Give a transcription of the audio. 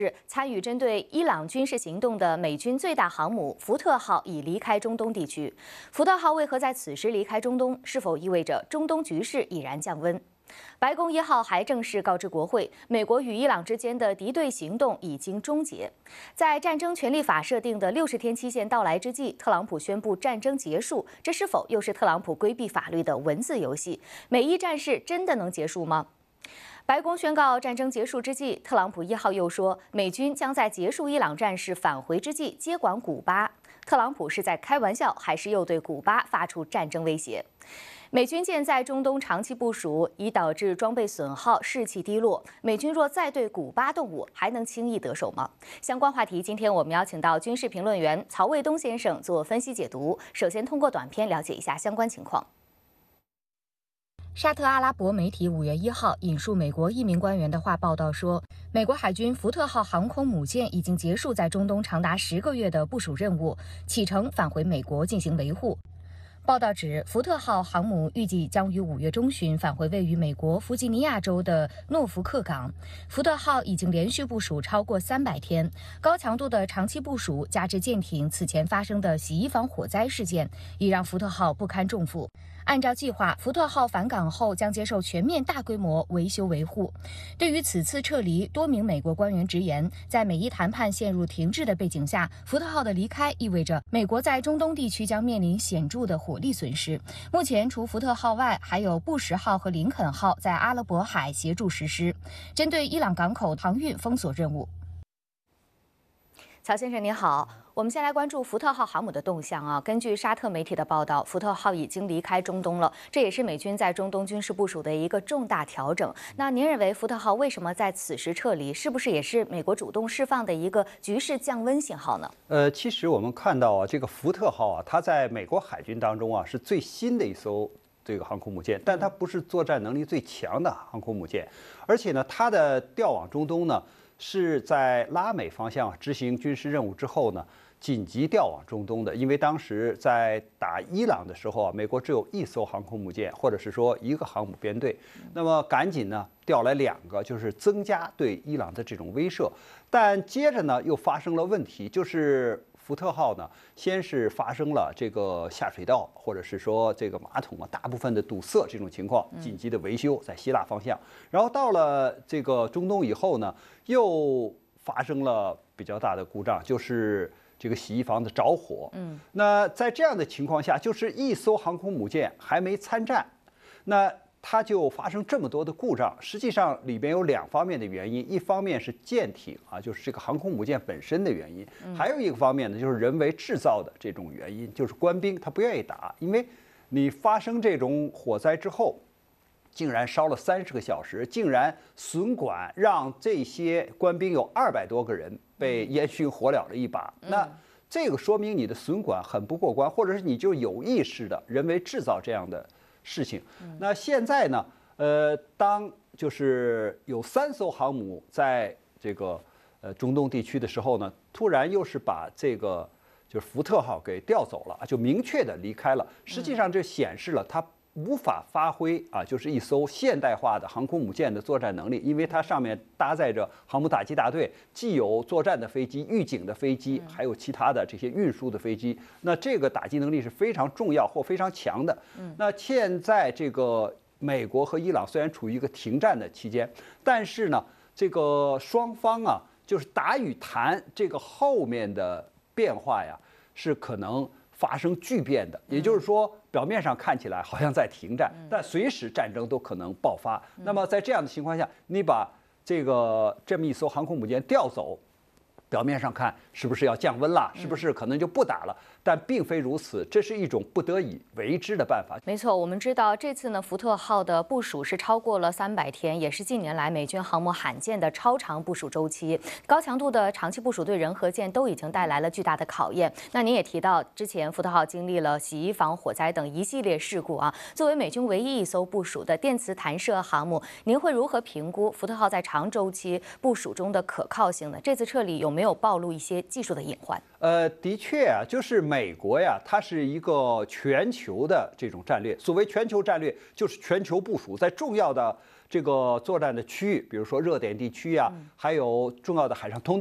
参与针对伊朗军事行动的美军最大航母福特号已离开中东地区。福特号为何在此时离开中东？是否意味着中东局势已然降温？白宫1号还正式告知国会，美国与伊朗之间的敌对行动已经终结。在战争权利法设定的60天期限到来之际，特朗普宣布战争结束，这是否又是特朗普规避法律的文字游戏？美伊战事真的能结束吗？白宫宣告战争结束之际，特朗普1号又说，美军将在结束伊朗战事返回之际接管古巴。特朗普是在开玩笑，还是又对古巴发出战争威胁？美军舰在中东长期部署，已导致装备损耗、士气低落。美军若再对古巴动武，还能轻易得手吗？相关话题，今天我们邀请到军事评论员曹卫东先生做分析解读。首先，通过短片了解一下相关情况。沙特阿拉伯媒体5月1号引述美国一名官员的话报道说，美国海军福特号航空母舰已经结束在中东长达10个月的部署任务，启程返回美国进行维护。报道指，福特号航母预计将于5月中旬返回位于美国弗吉尼亚州的诺福克港。福特号已经连续部署超过300天，高强度的长期部署加之舰艇此前发生的洗衣房火灾事件，已让福特号不堪重负。按照计划，福特号返港后将接受全面大规模维修维护。对于此次撤离，多名美国官员直言，在美伊谈判陷入停滞的背景下，福特号的离开意味着美国在中东地区将面临显著的火力损失。目前，除福特号外，还有布什号和林肯号在阿拉伯海协助实施针对伊朗港口航运封锁任务。曹先生您好，我们先来关注福特号航母的动向啊。根据沙特媒体的报道，福特号已经离开中东了，这也是美军在中东军事部署的一个重大调整。那您认为福特号为什么在此时撤离，是不是也是美国主动释放的一个局势降温信号呢？ 其实我们看到啊，这个福特号啊，它在美国海军当中啊是最新的一艘这个航空母舰，但它不是作战能力最强的航空母舰，而且呢，它的调往中东呢。是在拉美方向执行军事任务之后呢，紧急调往中东的。因为当时在打伊朗的时候啊，美国只有1艘航空母舰，或者是说1个航母编队，那么赶紧呢调来2个，就是增加对伊朗的这种威慑。但接着呢又发生了问题，就是福特号呢，先是发生了这个下水道或者是说这个马桶啊大部分的堵塞这种情况，紧急的维修在希腊方向。然后到了这个中东以后呢，又发生了比较大的故障，就是这个洗衣房的着火。那在这样的情况下，就是1艘航空母舰还没参战，那它就发生这么多的故障，实际上里边有2方面的原因，一方面是舰艇啊，就是这个航空母舰本身的原因，还有一个方面呢，就是人为制造的这种原因，就是官兵他不愿意打，因为你发生这种火灾之后，竟然烧了30个小时，竟然损管让这些官兵有200多个人被烟熏火燎了一把，那这个说明你的损管很不过关，或者是你就有意识的人为制造这样的事情。那现在呢，当就是有3艘航母在这个中东地区的时候呢，突然又是把这个就是福特号给调走了，就明确的离开了。实际上这显示了它无法发挥啊，就是1艘现代化的航空母舰的作战能力，因为它上面搭载着航母打击大队，既有作战的飞机、预警的飞机，还有其他的这些运输的飞机。那这个打击能力是非常重要或非常强的。那现在这个美国和伊朗虽然处于一个停战的期间，但是呢，这个双方啊，就是打与谈这个后面的变化呀，是可能发生巨变的。也就是说，表面上看起来好像在停战，但随时战争都可能爆发。那么在这样的情况下，你把这么1艘航空母舰调走，表面上看是不是要降温了？是不是可能就不打了？但并非如此，这是一种不得已为之的办法。 没错，我们知道这次呢，福特号的部署是超过了300天，也是近年来美军航母罕见的超长部署周期。高强度的长期部署对人和舰都已经带来了巨大的考验。那您也提到，之前福特号经历了洗衣房火灾等一系列事故啊。作为美军唯一1艘部署的电磁弹射航母，您会如何评估福特号在长周期部署中的可靠性呢？这次撤离有没有暴露一些技术的隐患？ 的确啊，就是美国呀，它是一个全球的这种战略。所谓全球战略，就是全球部署，在重要的这个作战的区域，比如说热点地区啊，还有重要的海上通道。